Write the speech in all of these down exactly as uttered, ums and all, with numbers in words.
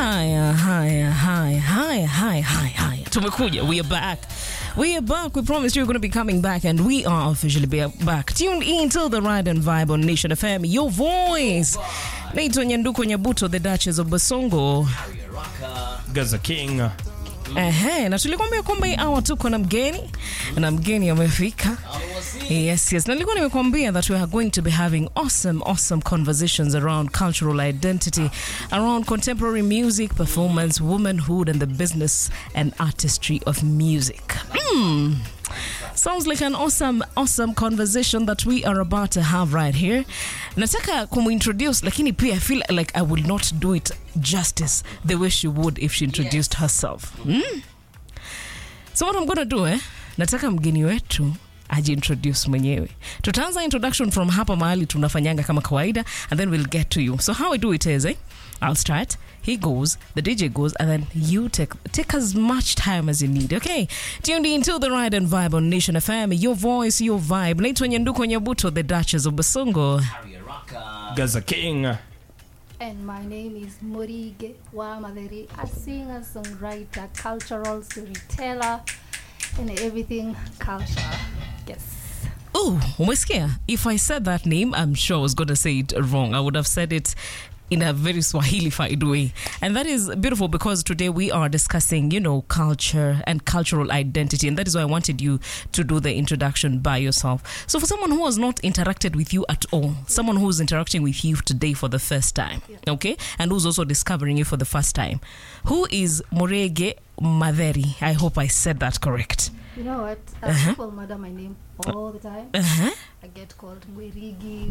Haya, haya, haya, haya, haya, haya, haya. Tumekuja. We are back. We are back. We promised you we're going to be coming back, and we are officially back. Tuned in to the Ride and Vibe on Nation F M. Your voice. Naitwa Nyanduko Nyabuto, the Duchess of Basongo. Gaza King. Ehe, na tulikwambia kwamba hii hour tuko na mgeni na mgeni amefika. Yes, yes. Na nilikuwa nimekwambia that we are going to be having awesome, awesome conversations around cultural identity, around contemporary music, performance, womanhood, and the business and artistry of music. Hmm. Sounds like an awesome, awesome conversation that we are about to have right here. Nataka kumuintroduce, lakini pia I feel like I will not do it justice the way she would if she introduced yes. herself. Hmm? So what I'm going to do, eh? Nataka mgeni wetu ajiintroduce mwenyewe. Tutaanza introduction from hapa mahali tunafanyanga kama kawaida, and then we'll get to you. So how I do it is, eh? I'll start, he goes, the D J goes, and then you take take as much time as you need, okay? Tuned in to the Ride and Vibe on Nation F M, your voice, your vibe. Naitwa Nyanduko Nyabuto, the Duchess of Basongo. Gaza King. And my name is Murige Wamaderi, a singer, songwriter, cultural storyteller, and everything culture. Yes. Oh, umesikia? If I said that name, I'm sure I was going to say it wrong. I would have said it in a very Swahili-fied way. And that is beautiful because today we are discussing, you know, culture and cultural identity. And that is why I wanted you to do the introduction by yourself. So for someone who has not interacted with you at all, someone who's interacting with you today for the first time, okay? And who's also discovering you for the first time. Who is Murege Maderi? I hope I said that correct. You know what? Uh, Uh-huh. People murder my name all the time. Uh-huh. I get called Mwerigi.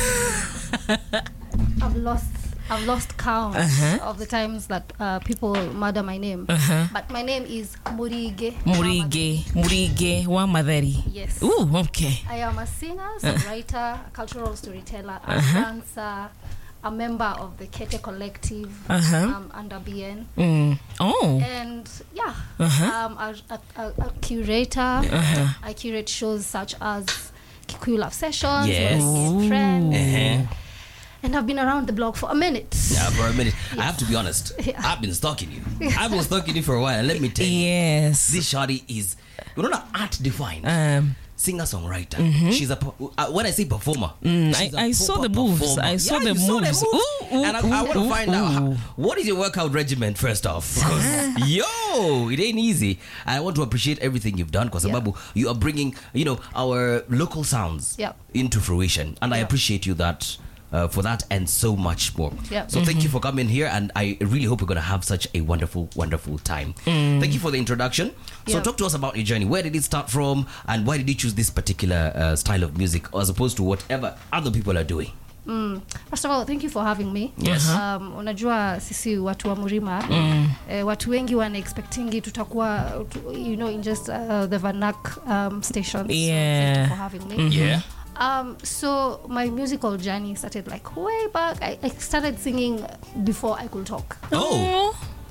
I've lost I've lost count Uh-huh. of the times that uh, people murder my name. Uh-huh. But my name is Murige. Murige, Murige Wamaderi. Yes. Ooh, okay. I am a singer, songwriter, a cultural storyteller, a Uh-huh. dancer, a member of the Kete Collective, Uh-huh. um, under B N. Mm. Oh. And yeah, Uh-huh. um, a, a, a, a curator. Uh-huh. I curate shows such as Kikuyu Love Sessions, Yes. Westgate Friends, Uh-huh. and I've been around the block for a minute. Yeah, for a minute. I have to be honest. Yeah. I've been stalking you. I've been stalking you for a while. Let me tell you. Yes. This shawty is, you know, not art defined. Um, Singer-songwriter. She's a, po- uh, when I say performer, Mm, she's I- a I saw proper the moves. performer. I saw Yeah, the you saw moves. Ooh, ooh, and I, I want ooh, to find ooh, out, how, ooh. what is your workout regimen, first off? Because, yo, it ain't easy. I want to appreciate everything you've done because Yeah. you are bringing, you know, our local sounds Yeah. into fruition. And I Yeah. appreciate you that uh, for that and so much more. Yeah. So thank you for coming here, and I really hope we're going to have such a wonderful, wonderful time. Thank you for the introduction. So Yeah. talk to us about your journey. Where did it start from, and why did you choose this particular uh, style of music as opposed to whatever other people are doing? Mm. First of all, thank you for having me. Yes. Um, unajua sisi watu wa Murima, eh, watu wengi wana expectingi tutakuwa tu- you know in just uh, the Vanak um, stations. Yeah. Thank you for having me. Yeah. Um, so my musical journey started like way back. I, I started singing before I could talk. Oh.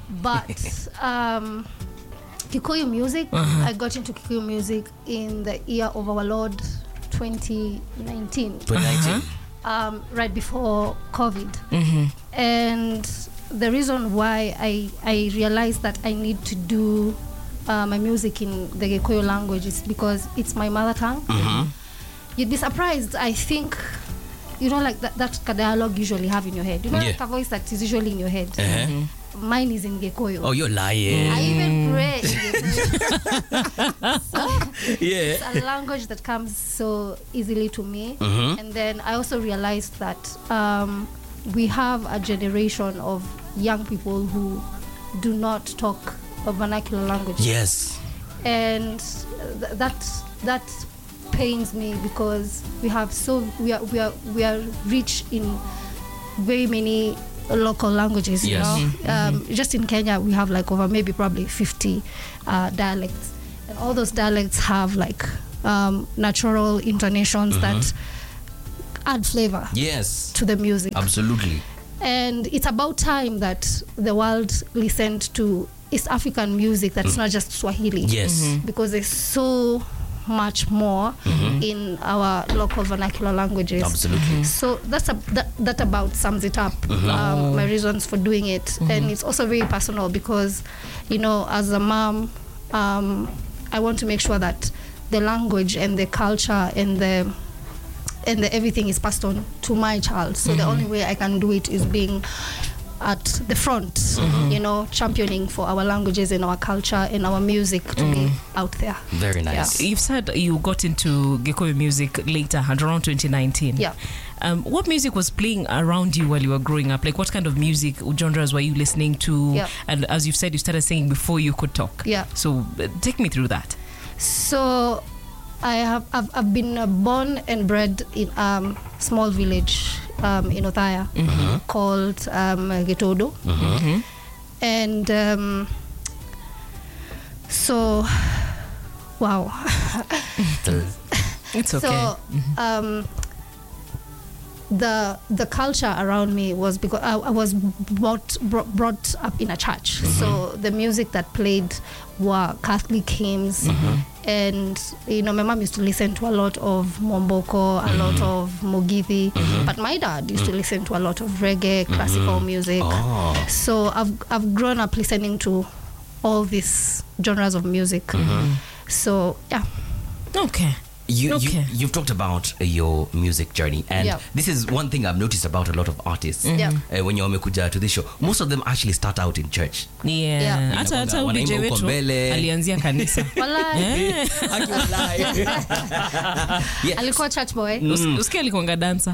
But um, Kikuyu music, I got into Kikuyu music in the year of our Lord twenty nineteen, twenty nineteen. um, right before COVID. And the reason why I, I realized that I need to do uh, my music in the Gikuyu language is because it's my mother tongue. You'd be surprised. I think, you know, like that, that dialogue usually have in your head. You know, Yeah. like a voice that is usually in your head. Uh-huh. Mine is in Gikuyu. Oh, you're lying. I even pray in Gikuyu. So Yeah. it's a language that comes so easily to me. Mhm. And then I also realized that um, we have a generation of young people who do not talk a vernacular language. Yes. And th- that that pains me because we have so we are we are we are rich in very many local languages. You Yes. know, um, just in Kenya we have like over maybe probably fifty uh, dialects, and all those dialects have like um, natural intonations that add flavor Yes. to the music. Absolutely. And it's about time that the world listened to East African music that's not just Swahili. Yes. Because there's so much more in our local vernacular languages. Absolutely. So that's a, that, that about sums it up, um, my reasons for doing it. And it's also very personal because, you know, as a mom, um, I want to make sure that the language and the culture and the and the everything is passed on to my child. So the only way I can do it is being at the front, mm-hmm. you know, championing for our languages and our culture and our music to mm. be out there. Very nice. Yeah. You've said you got into Gikuyu music later, around twenty nineteen. Yeah. Um, what music was playing around you while you were growing up? Like, what kind of music genres were you listening to? Yeah. And as you've said, you started singing before you could talk. Yeah. So uh, take me through that. So I have I've, I've been uh, born and bred in a um, small village um, in Othaya mm-hmm. called um, Getodo. Mm-hmm. And um, so, wow. It's okay. So, mm-hmm. um, the the culture around me was because I, I was brought, brought brought up in a church. Mm-hmm. So the music that played were Catholic hymns, mm-hmm. and you know my mom used to listen to a lot of Momboko, a mm-hmm. lot of Mugithi, mm-hmm. but my dad used mm-hmm. to listen to a lot of reggae, mm-hmm. classical music. Oh. So I've I've grown up listening to all these genres of music. Mm-hmm. So yeah. Okay. You, okay. you, you've talked about uh, your music journey, and yeah. this is one thing I've noticed about a lot of artists. Mm-hmm. Uh, when you're wamekuja to this show, most of them actually start out in church. Yeah. Yeah. Hata hata Wanaimba D J huko wetu mbele. alianzia kanisa. Walai. Yes. Alikuwa church boy. Mm. Usikia alikuanga dancer.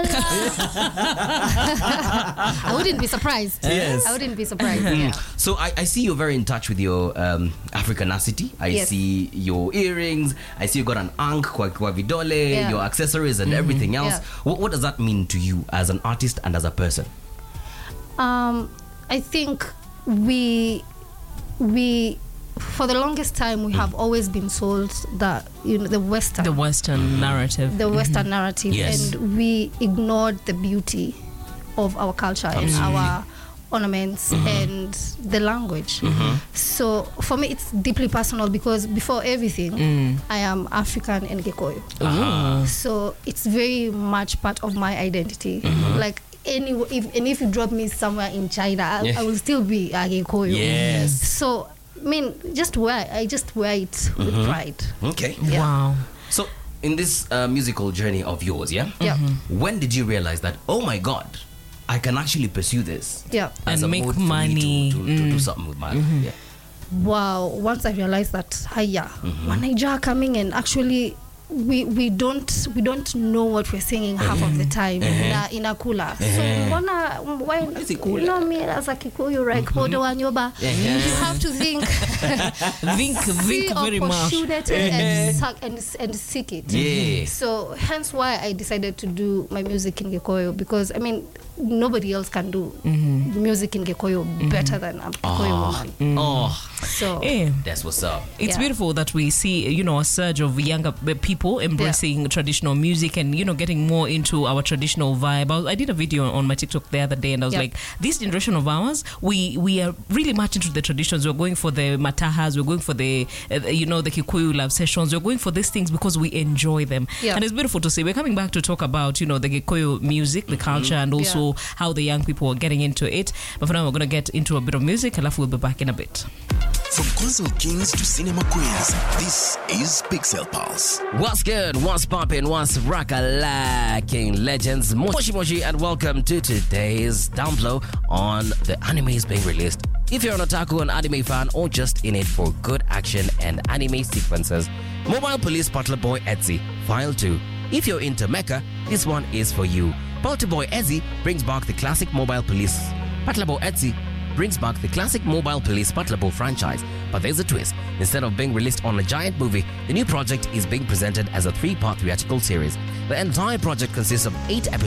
I wouldn't be surprised. Yes. I wouldn't be surprised. Yeah. So I, I see you're very in touch with your um, Africanacity. I Yes. see your earrings. I see you got an ankh kwa, kwa vidole, Yeah. your accessories and everything else. Yeah. What, what does that mean to you as an artist and as a person? Um, I think we we for the longest time we have always been sold the you know the Western The Western narrative. the Western narrative, Yes. and we ignored the beauty of our culture and our ornaments and the language. So for me it's deeply personal because before everything I am African and Gikuyu. So it's very much part of my identity. Like any if and if you drop me somewhere in China, I, Yeah. I will still be a Gikuyu. Yes. So I mean, just wear I just wear it with pride. Okay. Yeah. Wow. So in this uh, musical journey of yours, yeah? Yeah. When did you realize that, oh my God, I can actually pursue this? Yeah. As And a make mode for me money. To, to, to do something with my life. Yeah. Wow, once I realized that hiya, manager are coming and actually we we don't we don't know what we're singing half of the time in a in a cooler. So mbona why Is it cooler? you know me as a Kikuyu, right? Podo wanyoba. You have to think Think, see think or very much. pursue it and suck and and seek it. Yeah. So hence why I decided to do my music in Gikuyu, because I mean nobody else can do music in Gikuyu better than a Gikuyu woman. Oh, So Yeah. that's what's up. It's Yeah. beautiful that we see, you know, a surge of younger people embracing traditional music and, you know, getting more into our traditional vibe. I, was- I did a video on my TikTok the other day and I was Yep. like, this generation of ours, we we are really much into the traditions. We're going for the matahas, we're going for the, uh, you know, the Kikuyu love sessions. We're going for these things because we enjoy them. Yep. And it's beautiful to see. We're coming back to talk about, you know, the Gikuyu music, the culture, and also how the young people are getting into it. But for now, we're going to get into a bit of music. Alafu we'll be back in a bit. From console kings to cinema queens, this is Pixel Pulse. What's good? What's poppin'? What's rocka-lacking? Legends, Moshi Moshi, and welcome to today's download on the animes being released. If you're an otaku, an anime fan, or just in it for good action and anime sequences, Mobile Police Butler Boy Etsy, File two. If you're into mecha, this one is for you. Butler Boy Etsy brings back the classic Mobile Police. Butler Boy Etsy brings back the classic Mobile Police Patlabo franchise, but there's a twist. Instead of being released on a giant movie, the new project is being presented as a three-part theatrical series. The entire project consists of eight episodes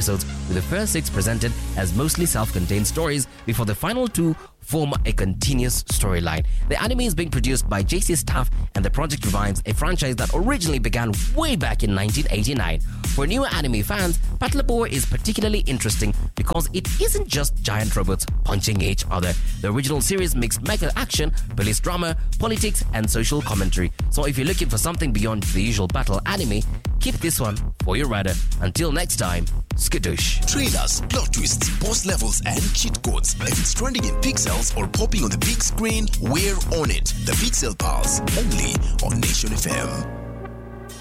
with the first six presented as mostly self-contained stories before the final two form a continuous storyline. The anime is being produced by J C Staff, and the project revives a franchise that originally began way back in nineteen eighty-nine. For new anime fans, Patlabor is particularly interesting because it isn't just giant robots punching each other. The original series mixed mecha action, police drama, politics, and social commentary. So if you're looking for something beyond the usual battle anime, keep this one for your radar. Until next time, skadoosh. Trailers, plot twists, boss levels, and cheat codes. If it's trending in pixels or popping on the big screen, we're on it. The Pixel Pals, only on Nation F M.